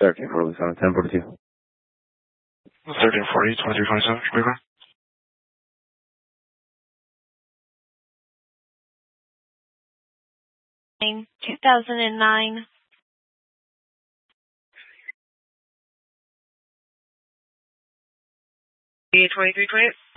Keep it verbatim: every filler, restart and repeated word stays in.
thirteen forty, ten forty-two. thirteen forty, twenty-three twenty-seven, Jamaica. two thousand nine. twenty-three twenty.